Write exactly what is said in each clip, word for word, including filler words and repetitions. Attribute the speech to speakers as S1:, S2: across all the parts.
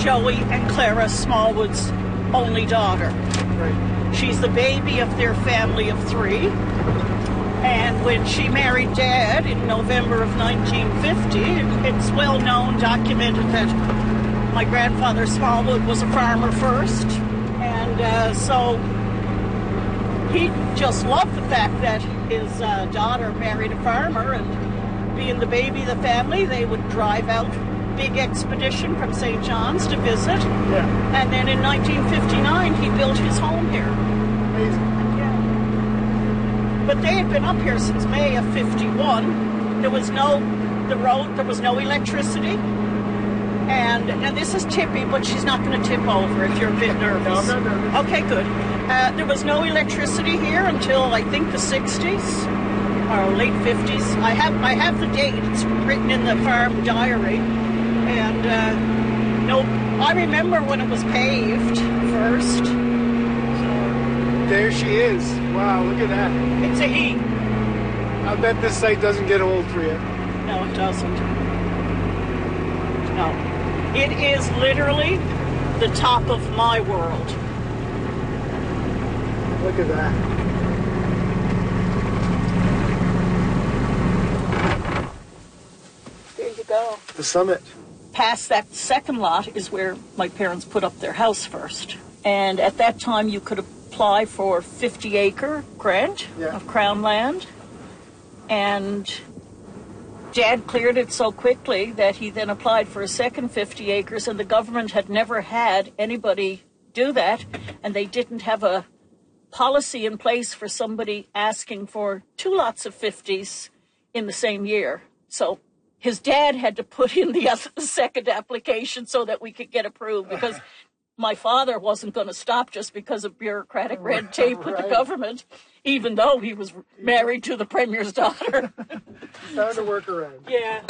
S1: Joey and Clara Smallwood's only daughter.
S2: Right.
S1: She's the baby of their family of three. And when she married Dad in November of nineteen fifty, it's well known, documented, that my grandfather Smallwood was a farmer first. And uh, so he just loved the fact that his uh, daughter married a farmer, and being the baby of the family, they would drive out big expedition from Saint John's to visit.
S2: Yeah.
S1: And then in nineteen fifty-nine, he built his home here.
S2: Amazing.
S1: Yeah. But they had been up here since May of fifty-one. There was no, the road, there was no electricity. And, and this is Tippy, but she's not going to tip over if you're a bit nervous.
S2: No, I'm not nervous.
S1: Okay, good. Uh, there was no electricity here until, I think, the sixties or late fifties. I have I have the date. It's written in the farm diary. And uh, no, I remember when it was paved first.
S2: There she is. Wow, look at that.
S1: It's a he.
S2: I bet this site doesn't get old for you.
S1: No, it doesn't. No. It is literally the top of my world.
S2: Look at that.
S1: There you go.
S2: The summit.
S1: Past that second lot is where my parents put up their house first. And at that time, you could apply for fifty acre grant
S2: Yeah.
S1: of Crown land. And Dad cleared it so quickly that he then applied for a second fifty acres, and the government had never had anybody do that, and they didn't have a policy in place for somebody asking for two lots of fifties in the same year. So his dad had to put in the other, the second application so that we could get approved, because my father wasn't going to stop just because of bureaucratic red tape with
S2: Right.
S1: the government, even though he was married to the Premier's daughter.
S2: Found a workaround.
S1: Yeah.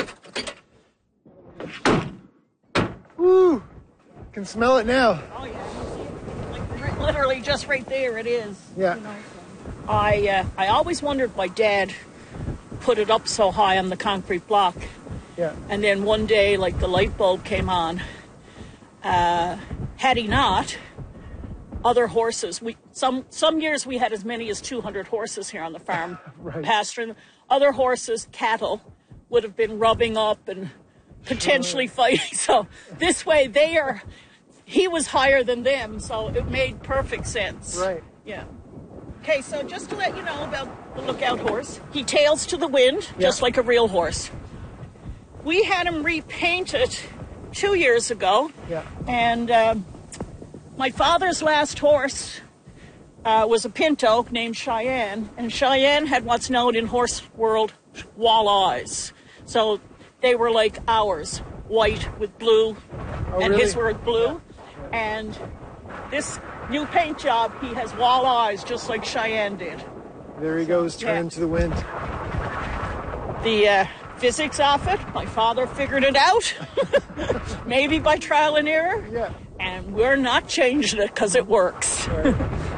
S2: Woo! Can smell it now.
S1: Oh, yeah. You see it? Like, ri- literally just right there it is.
S2: Yeah.
S1: You know, so. I, uh, I always wondered why Dad put it up so high on the concrete block.
S2: Yeah.
S1: And then one day, like, the light bulb came on. Uh, had he not, other horses, we some some years we had as many as two hundred horses here on the farm,
S2: Right.
S1: pasturing. Other horses, cattle, would have been rubbing up and potentially fighting. So this way they are, he was higher than them, so it made perfect sense.
S2: Right.
S1: Yeah. Okay, so just to let you know about the lookout horse, he tails to the wind,
S2: Yeah.
S1: just like a real horse. We had him repainted two years ago,
S2: Yeah.
S1: and um, my father's last horse uh, was a pinto named Cheyenne, and Cheyenne had what's known in horse world walleyes. So they were like ours, white with blue,
S2: Oh,
S1: and
S2: really?
S1: his were blue. And this new paint job, he has walleyes just like Cheyenne did.
S2: There he goes, turning
S1: Yeah.
S2: to the wind.
S1: The uh, physics of it, my father figured it out, maybe by trial and error.
S2: Yeah.
S1: And we're not changing it because it works.
S2: Right.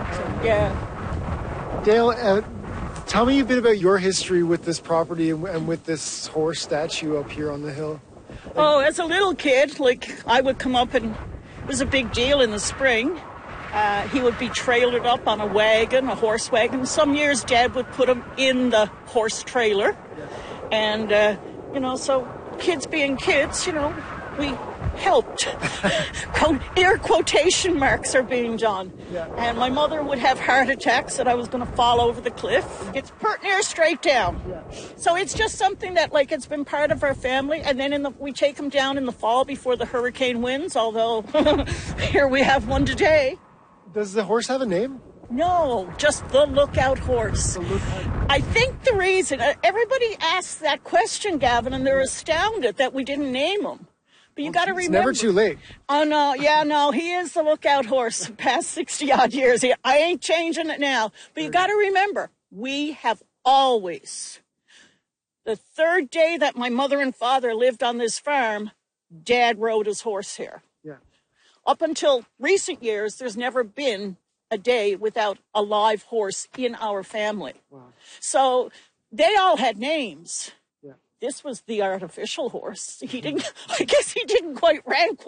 S1: Yeah.
S2: Dale, uh, tell me a bit about your history with this property and, and with this horse statue up here on the hill.
S1: Oh, as a little kid, like, I would come up and it was a big deal in the spring. Uh, he would be trailered up on a wagon, a horse wagon. Some years Dad would put him in the horse trailer. And, uh, you know, so kids being kids, you know, we helped. Quote, air quotation marks are being done.
S2: Yeah.
S1: And my mother would have heart attacks that I was going to fall over the cliff. It's pert near straight down.
S2: Yeah.
S1: So it's just something that, like, it's been part of our family. And then in the we take them down in the fall before the hurricane winds, although here we have one today.
S2: Does the horse have a name?
S1: No, just the lookout horse.
S2: The lookout.
S1: I think the reason, uh, everybody asks that question, Gavin, and they're astounded that we didn't name him. But you got to
S2: It's
S1: remember.
S2: never too late.
S1: Oh, no, yeah, no, he is the lookout horse the past sixty-odd years. He, I ain't changing it now. But you got to remember, we have always, the third day that my mother and father lived on this farm, Dad rode his horse here.
S2: Yeah.
S1: Up until recent years, there's never been a day without a live horse in our family.
S2: Wow.
S1: So they all had names.
S2: Yeah.
S1: This was the artificial horse. He didn't, I guess he didn't quite rank